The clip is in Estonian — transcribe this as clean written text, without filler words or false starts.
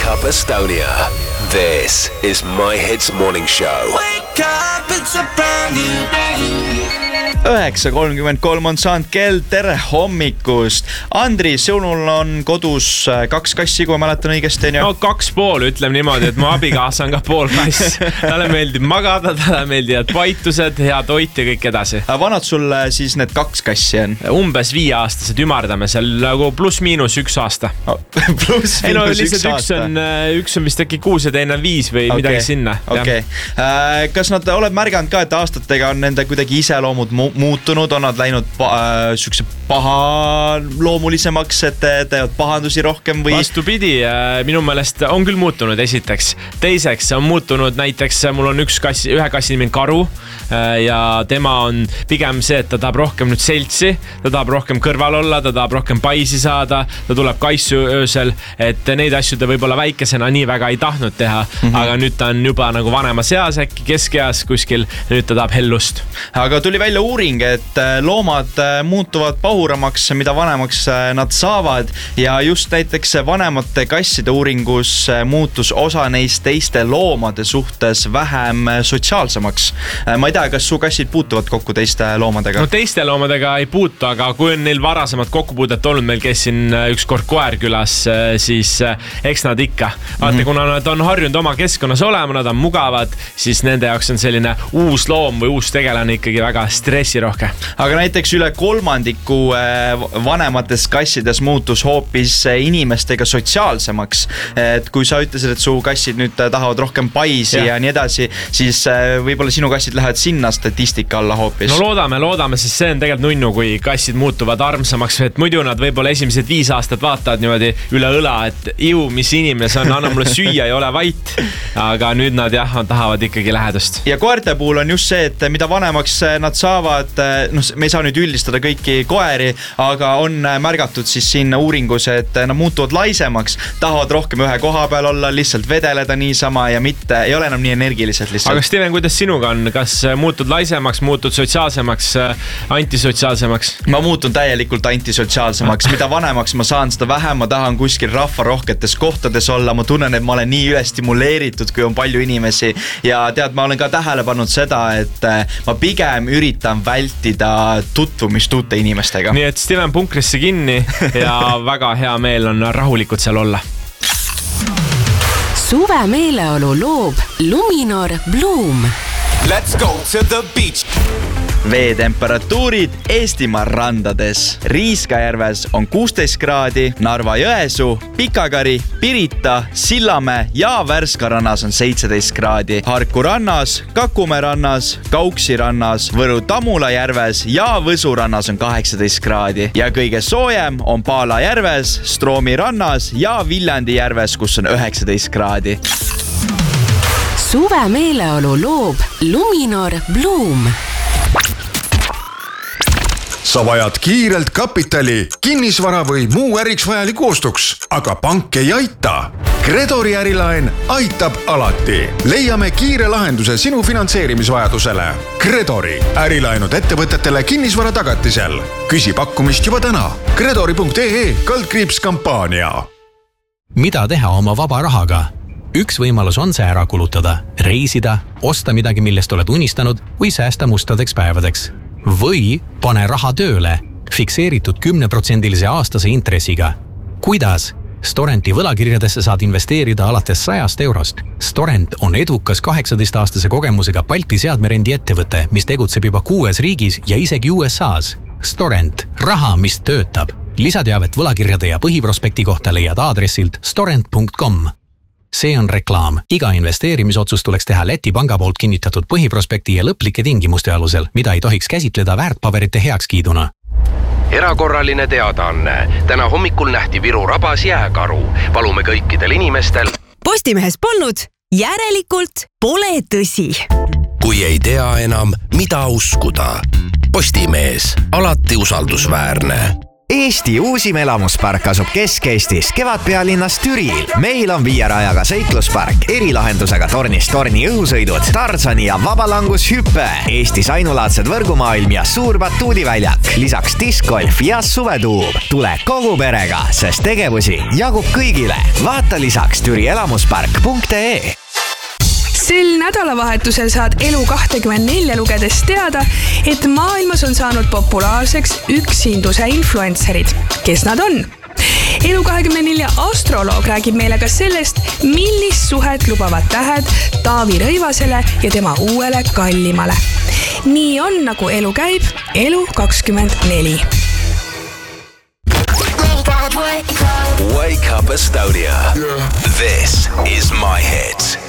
Up Estonia. This is My Hits Morning Show. Wake up, it's a brand new day. 9:33 on saanud kell, tere hommikust. Andri, sinul on kodus 2 kassi, kui ma mäletan õigesti. No 2,5, ütleme niimoodi, et mu abikaasa on ka pool kass. Talle meeldib magada, talle meeldivad paitused, hea toit ja kõik edasi. Vanad sul siis need 2 kassi on? Umbes 5-aastased ümardame seal nagu pluss-miinus 1 aasta. Pluss-miinus 1 aasta? Üks on vist äkki 6 ja teine on 5 või midagi sinna. Kas nad oled märganud ka, et aastatega on nende kuidagi iseloomud muutunud, on nad läinud sükse pahaloomulisemaks, et teevad pahandusi rohkem või? Vastupidi, minu meelest on küll muutunud esiteks. Teiseks on muutunud näiteks, mul on ühe kassi nimi Karu ja tema on pigem see, et ta tahab rohkem nüüd seltsi, ta tahab rohkem kõrval olla, ta tahab rohkem paisi saada, ta tuleb kaisu öösel, et neid asju ta võib-olla väikesena nii väga ei tahtnud teha, aga nüüd ta on juba nagu vanemas eas, äkki keskeas kuskil, nüüd ta tahab hellust. Aga tuli välja uuring, et loomad muutuvad pahuramaks, mida vanemaks nad saavad ja just näiteks vanemate kasside uuringus muutus osa neist teiste loomade suhtes vähem sotsiaalsemaks. Ma ei tea, kas su kassid puutuvad kokku teiste loomadega? No teiste loomadega ei puutu, aga kui on neil varasemad kokkupuudet olnud, meil käis siin ükskord koer külas, siis eks nad ikka. Vaata, kuna nad on harjunud oma keskkonnas olema, nad on mugavad, siis nende jaoks on selline uus loom või uus tegelane ikkagi väga stressirohke. Aga näiteks üle 3% vanemates kassides muutus hoopis inimestega sotsiaalsemaks. Et kui sa ütlesid, et su kassid nüüd tahavad rohkem paisi ja nii edasi, siis võib-olla sinu kassid lähevad sinna statistika alla hoopis. No loodame, siis see on tegelikult nunnu, kui kassid muutuvad armsamaks, et muidu nad võib-olla esimesed 5 aastat vaatavad niimoodi üle õla, et mis inimene see on, anna mulle süüa, ei ole vait. Aga nüüd nad tahavad ikkagi lähedust. Ja koerte puhul on just see, et mida vanemaks nad saavad, me ei saa nüüd üldistada kõiki koeri, aga on märgatud siis siin uuringus, et nad muutuvad laisemaks, tahavad rohkem ühe koha peal olla, lihtsalt vedeleda niisama ja mitte, ei ole enam nii energilised lihtsalt. Aga Steven, kuidas sinuga on? Kas muutud laisemaks, muutud sotsiaalsemaks, antisotsiaalsemaks? Ma muutun täielikult antisotsiaalsemaks. Mida vanemaks ma saan, seda vähem ma tahan kuskil rahvarohketes kohtades olla. Ma tunnen, et ma olen nii üle stimuleeritud, kui on palju inimesi. Ja tead, ma olen ka tähele pannud seda, et ma pigem üritan vältida tutvumist uute inimestega. Nii et Steven punkrisse kinni ja väga hea meel on rahulikult seal olla. Suve meeleolu loob Luminor Bloom. Let's go to the beach. Veetemperatuurid Eestimaa randades. Riiskajärves on 16 kraadi, Narva-Jõesuu, Pikakari, Pirita, Sillamäe ja Värska rannas on 17 kraadi. Harku rannas, Kakumäe rannas, Kauksi rannas, Võru-Tamula järves ja Võsu rannas on 18 kraadi. Ja kõige soojem on Paala järves, Stroomi rannas ja Viljandi järves, kus on 19 kraadi. Suve meeleolu loob Luminor Bloom. Sa vajad kiirelt kapitali, kinnisvara või muu äriks vajaliku ostuks, aga pank ei aita. Credori ärilaen aitab alati. Leiame kiire lahenduse sinu finantseerimisvajadusele. Credori ärilaenud ettevõtetele kinnisvara tagatisel. Küsi pakkumist juba täna. Credori.ee/kampaania. Mida teha oma vaba rahaga? Üks võimalus on see ära kulutada, reisida, osta midagi, millest oled unistanud või säästa mustadeks päevadeks. Või pane raha tööle, fikseeritud 10% aastase intressiga. Kuidas? Storenti võlakirjadesse saad investeerida alates 100 eurost. Storent on edukas 18-aastase kogemusega Balti seadmerendi ettevõte, mis tegutseb juba 6 riigis ja isegi USAs. Storent, raha, mis töötab. Lisateavet võlakirjade ja põhiprospekti kohta leiad aadressilt storent.com. See on reklaam. Iga investeerimisotsus tuleks teha Läti panga poolt kinnitatud põhiprospekti ja lõplike tingimuste alusel, mida ei tohiks käsitleda väärtpaberite heakskiiduna. Erakorraline teadaanne. Täna hommikul nähti Viru rabas jääkaru. Palume kõikidel inimestel. Postimehes polnud, järelikult pole tõsi. Kui ei tea enam, mida uskuda. Postimees, alati usaldusväärne. Eesti uusim elamuspark asub Kesk-Eestis Kevadpealinnas Türil. Meil on 5 rajaga seikluspark, erilahendusega tornist torni õhusõidud, Tarzani ja vabalangushüppe, Eestis ainulaadsed võrgumaailm ja suur batuudiväljak, lisaks diskgolf ja suvetuub. Tule kogu perega, sest tegevusi jagub kõigile. Vaata lisaks türielamuspark.ee. Sel nädalavahetusel saad Elu24 lugedes teada, et maailmas on saanud populaarseks üksinduse influencerid. Kes nad on? Elu24 astroloog räägib meile ka sellest, millist suhet lubavad tähed Taavi Rõivasele ja tema uuele kallimale. Nii on, nagu elu käib, Elu24. Wake up Estonia. This is my hits.